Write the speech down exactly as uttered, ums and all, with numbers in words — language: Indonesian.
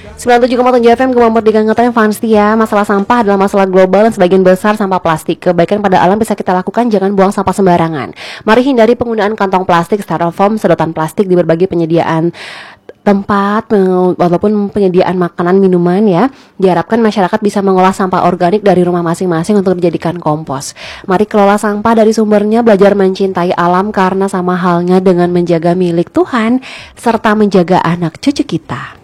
sembilan puluh tujuh koma tujuh F M Gemar Merdeka Ngetren fans ya. Masalah sampah adalah masalah global dan sebagian besar sampah plastik. Kebaikan pada alam bisa kita lakukan, jangan buang sampah sembarangan. Mari hindari penggunaan kantong plastik, styrofoam, sedotan plastik di berbagai penyediaan tempat walaupun penyediaan makanan minuman ya. Diharapkan masyarakat bisa mengolah sampah organik dari rumah masing-masing untuk dijadikan kompos. Mari kelola sampah dari sumbernya, belajar mencintai alam karena sama halnya dengan menjaga milik Tuhan serta menjaga anak cucu kita.